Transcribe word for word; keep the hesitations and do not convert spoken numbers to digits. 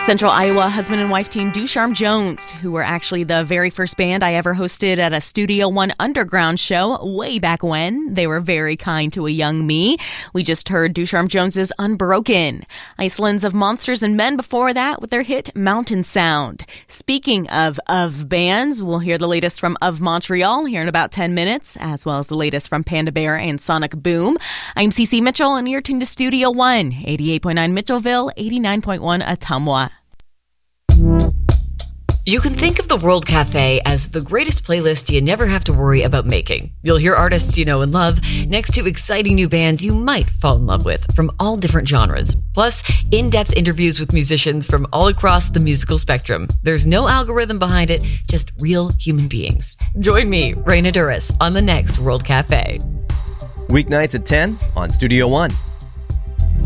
Central Iowa husband and wife team Ducharme Jones, who were actually the very first band I ever hosted at a Studio One Underground show way back when. They were very kind to a young me. We just heard Ducharme Jones's Unbroken. Iceland's Of Monsters and Men before that with their hit Mountain Sound. Speaking of of bands, we'll hear the latest from Of Montreal here in about ten minutes, as well as the latest from Panda Bear and Sonic Boom. I'm Cece Mitchell, and you're tuned to Studio One, eighty-eight point nine Mitchellville, eighty-nine point one Ottumwa. You can think of the World Cafe as the greatest playlist you never have to worry about making. You'll hear artists you know and love next to exciting new bands you might fall in love with from all different genres. Plus, in-depth interviews with musicians from all across the musical spectrum. There's no algorithm behind it, just real human beings. Join me, Raina Duras, on the next World Cafe. Weeknights at ten on Studio One.